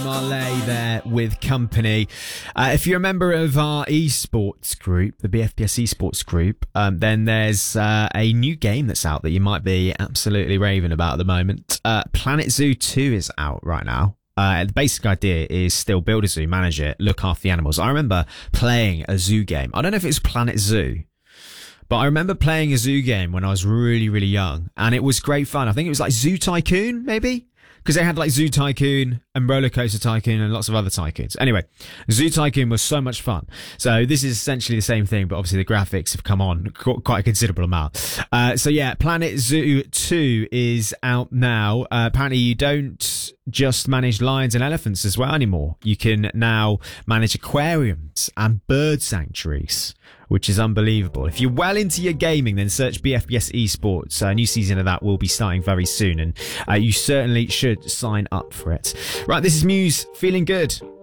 Marley there with Company. If you're a member of our esports group, the BFPS esports group, then there's a new game that's out that you might be absolutely raving about at the moment. Planet Zoo 2 is out right now. The basic idea is still build a zoo, manage it, look after the animals. I remember playing a zoo game. I don't know if it was Planet Zoo, but I remember playing a zoo game when I was really, really young, and it was great fun. I think it was like Zoo Tycoon, maybe? Because they had like Zoo Tycoon and Roller Coaster Tycoon and lots of other tycoons. Anyway, Zoo Tycoon was so much fun. So this is essentially the same thing, but obviously the graphics have come on quite a considerable amount. So yeah, Planet Zoo 2 is out now. Apparently you don't just manage lions and elephants as well anymore. You can now manage aquariums and bird sanctuaries, which is unbelievable. If you're well into your gaming, then search BFBS Esports. A new season of that will be starting very soon, and you certainly should sign up for it. Right, this is Muse, Feeling Good.